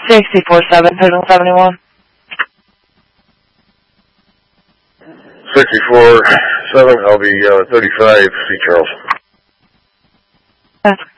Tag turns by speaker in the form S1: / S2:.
S1: 64-7, Signal 71.
S2: 64-7, I'll be 35, C. Charles.
S1: That's